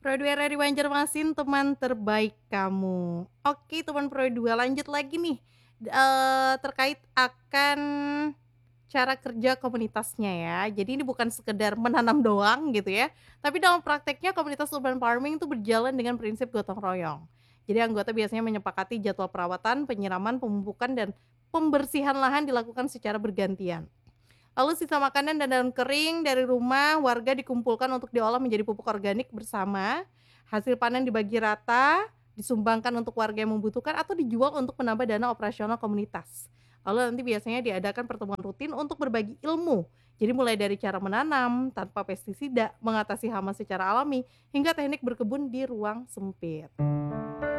Pro 2 dari Banjarmasin, teman terbaik kamu. Oke, teman Pro 2 lanjut lagi nih, terkait akan cara kerja komunitasnya ya. Jadi ini bukan sekedar menanam doang gitu ya, tapi dalam prakteknya komunitas urban farming itu berjalan dengan prinsip gotong royong. Jadi anggota biasanya menyepakati jadwal perawatan, penyiraman, pemupukan, dan pembersihan lahan dilakukan secara bergantian. Lalu sisa makanan dan daun kering dari rumah warga dikumpulkan untuk diolah menjadi pupuk organik bersama. Hasil panen dibagi rata, disumbangkan untuk warga yang membutuhkan atau dijual untuk menambah dana operasional komunitas. Lalu nanti biasanya diadakan pertemuan rutin untuk berbagi ilmu. Jadi mulai dari cara menanam tanpa pestisida, mengatasi hama secara alami, hingga teknik berkebun di ruang sempit.